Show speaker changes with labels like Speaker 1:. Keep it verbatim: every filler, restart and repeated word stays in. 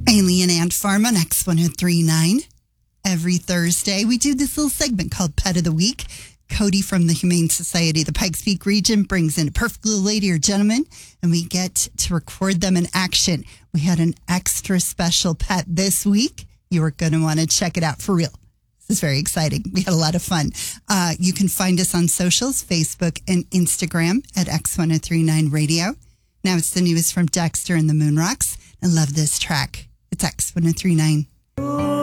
Speaker 1: Alien Ant Farm on X ten thirty-nine. Every Thursday, we do this little segment called Pet of the Week. Cody from the Humane Society of the Pikes Peak region brings in a perfect little lady or gentleman, and we get to record them in action. We had an extra special pet this week. You are going to want to check it out for real. This is very exciting. We had a lot of fun. Uh, you can find us on socials, Facebook and Instagram at X ten thirty-nine Radio. Now it's the newest from Dexter and the Moonrocks. I love this track. It's X ten thirty-nine.